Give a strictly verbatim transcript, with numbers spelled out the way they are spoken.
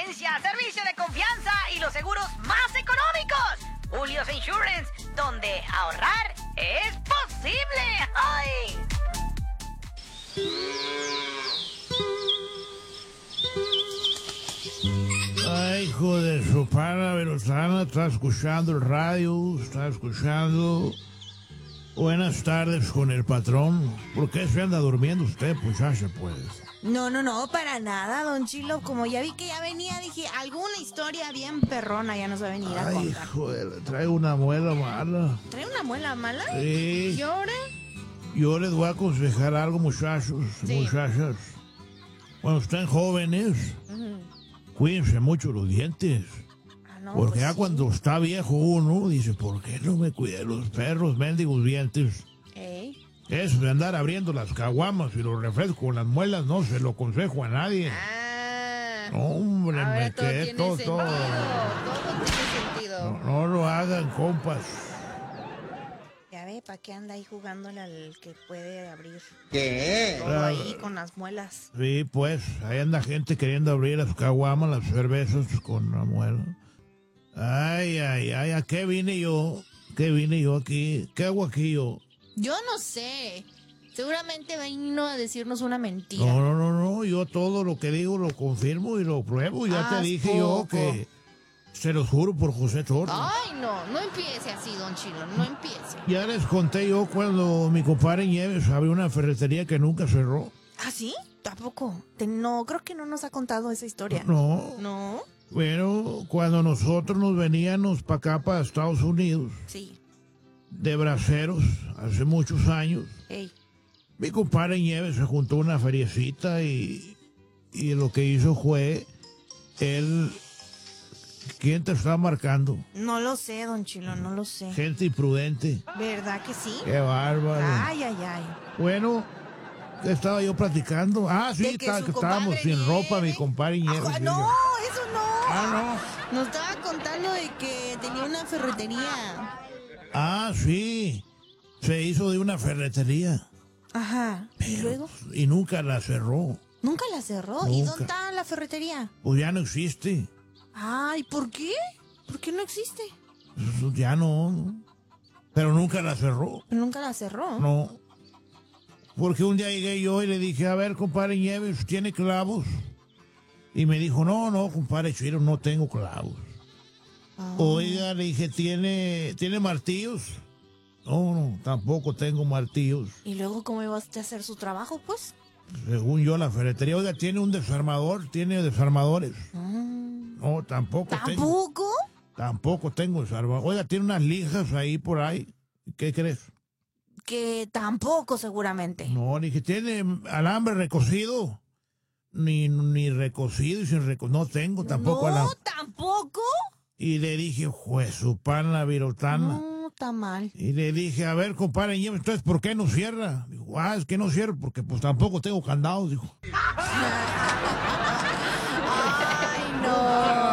experiencia, servicio de confianza y los seguros más económicos. Julio's Insurance, donde ahorrar es posible. ¡Ay! Ay, hijo de su pana Verosana, está escuchando el radio, está escuchando Buenas tardes con el patrón. ¿Por qué se anda durmiendo usted, muchacha, pues? No, no, no, para nada, don Chilo. Como ya vi que ya venía, dije, alguna historia bien perrona ya nos va a venir a Ay, contar. hijo de, traigo una muela mala. ¿Trae una muela mala? Sí. ¿Y ahora? Yo les voy a aconsejar algo, muchachos, Sí. muchachas. Cuando estén jóvenes, Ujú. cuídense mucho los dientes. Ah, no, Porque pues ya sí. cuando está viejo uno, dice, ¿por qué no me cuidé los perros, mendigos dientes? Ey. Eso de andar abriendo las caguamas y los refrescos con las muelas, no se lo aconsejo a nadie. Ah. No, hombre, Ahora me todo quedé tiene todo, sentido. todo. Todo tiene sentido. No, no lo hagan, compas. Ya ve, ¿para qué anda ahí jugándole al que puede abrir? ¿Qué? Todo Claro. ahí con las muelas. Sí, pues, ahí anda gente queriendo abrir las caguamas, las cervezas con la muela. Ay, ay, ay, ¿a qué vine yo? ¿Qué vine yo aquí? ¿Qué hago aquí yo? Yo no sé. Seguramente vino a decirnos una mentira. No, no, no, no, yo todo lo que digo lo confirmo y lo pruebo. Ya Haz te dije yo poco. que se los juro por José Torres. Ay, no, no empiece así, don Chilo, no empiece. Ya les conté yo cuando mi compadre Nieves abrió una ferretería que nunca cerró. ¿Ah, sí? Tampoco. Te- no, creo que no nos ha contado esa historia. No, ¿No? bueno, cuando nosotros nos veníamos para acá, para Estados Unidos, Sí. de braceros, hace muchos años, Ey. mi compadre Nieves se juntó a una feriecita y, y lo que hizo fue, él, ¿quién te está marcando? No lo sé, don Chilo, no lo sé. Gente imprudente. ¿Verdad que sí? Qué bárbaro. Ay, ay, ay. Bueno, ¿qué estaba yo platicando? Ah, sí, De que está- su que estábamos compadre sin ropa, mi Nieves- compadre Nieves. Ajá, y no, yo. eso no. Ah, Nos estaba contando de que tenía una ferretería. no. Ah, sí. Se hizo de una ferretería. Ajá. ¿Y luego? Y nunca la cerró. Nunca la cerró. ¿Y Nunca. dónde está la ferretería? Pues ya no existe. Ay, ¿por qué? ¿Por qué no existe? Eso ya no. no. Pero nunca la cerró. Nunca la cerró. No. Porque un día llegué yo y le dije, a ver, compadre Nieves, ¿tiene clavos? Y me dijo, no, no, compadre Chiro, no tengo clavos. Ah. Oiga, le dije, ¿tiene, ¿tiene martillos? No, no, tampoco tengo martillos. ¿Y luego cómo iba usted a hacer su trabajo, pues? Según yo, la ferretería, oiga, ¿tiene un desarmador? ¿Tiene desarmadores? Mm. No, tampoco tengo. ¿Tampoco? Tampoco tengo desarmador. Oiga, ¿tiene unas lijas ahí por ahí? ¿Qué crees? Que tampoco, seguramente. No, le dije, ¿tiene alambre recocido? Ni, ni recocido y sin recocido. No tengo tampoco No, alambre. ¿tampoco? Y le dije, juez, su pana virotana. No, está mal. Y le dije, a ver, compadre, Nieves, entonces, ¿por qué no cierra? Dijo, ah, es que no cierra porque pues tampoco tengo candados, dijo. Ay, no.